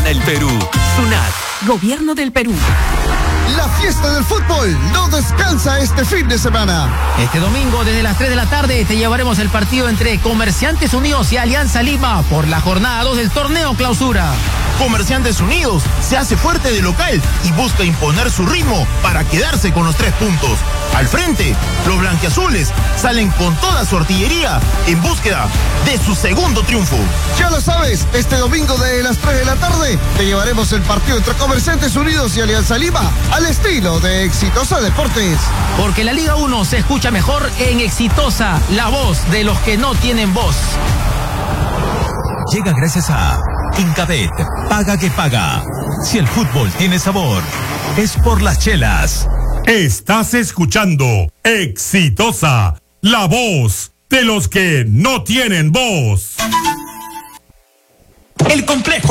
para el Perú. SUNAT, Gobierno del Perú. La fiesta del fútbol no descansa este fin de semana. Este domingo desde las 3 de la tarde te llevaremos el partido entre Comerciantes Unidos y Alianza Lima por la jornada 2 del torneo clausura. Comerciantes Unidos se hace fuerte de local y busca imponer su ritmo para quedarse con los 3 puntos. Al frente, los blanquiazules salen con toda su artillería en búsqueda de su segundo triunfo. Ya lo sabes, este domingo de las 3 de la tarde te llevaremos el partido entre Comerciantes Unidos y Alianza Lima al estilo de Exitosa Deportes. Porque la Liga 1 se escucha mejor en Exitosa, la voz de los que no tienen voz. Llega gracias a Incabet, paga que paga. Si el fútbol tiene sabor, es por las chelas. Estás escuchando Exitosa, la voz de los que no tienen voz. El complejo